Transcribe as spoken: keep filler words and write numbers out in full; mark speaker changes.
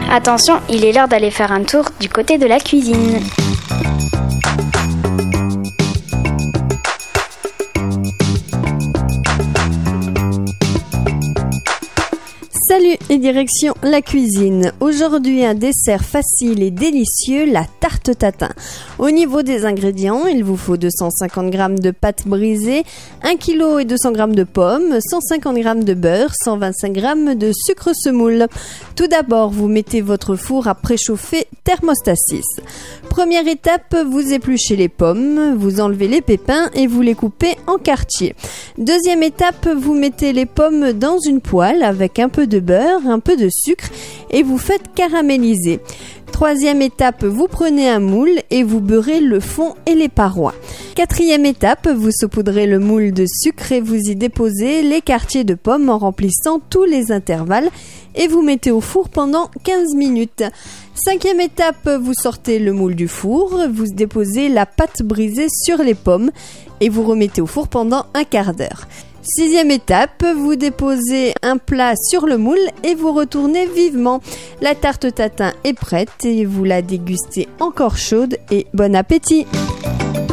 Speaker 1: Attention, il est l'heure d'aller faire un tour du côté de la cuisine.
Speaker 2: Salut et direction la cuisine. Aujourd'hui, un dessert facile et délicieux, la tarte tatin. Au niveau des ingrédients, il vous faut deux cent cinquante grammes de pâte brisée, un kilo et deux cents grammes de pommes, cent cinquante grammes de beurre, cent vingt-cinq grammes de sucre semoule. Tout d'abord, vous mettez votre four à préchauffer thermostat six. Première étape, vous épluchez les pommes, vous enlevez les pépins et vous les coupez en quartiers. Deuxième étape, vous mettez les pommes dans une poêle avec un peu de beurre, un peu de sucre et vous faites caraméliser. Troisième étape, vous prenez un moule et vous beurrez le fond et les parois. Quatrième étape, vous saupoudrez le moule de sucre et vous y déposez les quartiers de pommes en remplissant tous les intervalles et vous mettez au four pendant quinze minutes. Cinquième étape, vous sortez le moule du four, vous déposez la pâte brisée sur les pommes et vous remettez au four pendant un quart d'heure. Sixième étape, vous déposez un plat sur le moule et vous retournez vivement. La tarte tatin est prête et vous la dégustez encore chaude et bon appétit!